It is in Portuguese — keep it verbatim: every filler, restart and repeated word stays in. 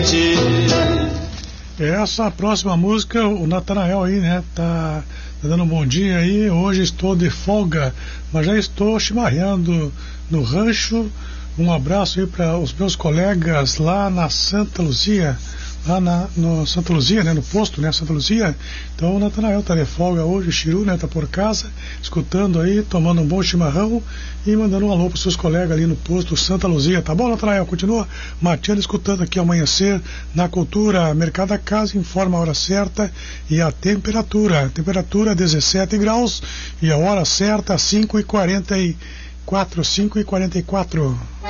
Essa próxima música, o Natanael aí, né, tá, tá dando um bom dia aí. Hoje estou de folga, mas já estou chimarreando no rancho. Um abraço aí para os meus colegas lá na Santa Luzia, lá na no Santa Luzia, né, no posto, né, Santa Luzia. Então o Natanael tá de folga hoje, o Chiru, né, tá por casa, escutando aí, tomando um bom chimarrão e mandando um alô pros seus colegas ali no posto Santa Luzia. Tá bom, Natanael? Continua mateando, escutando aqui Amanhecer na Cultura. Mercado da Casa informa a hora certa e a temperatura. A temperatura dezessete graus e a hora certa cinco e quarenta e quatro, cinco e quarenta e quatro.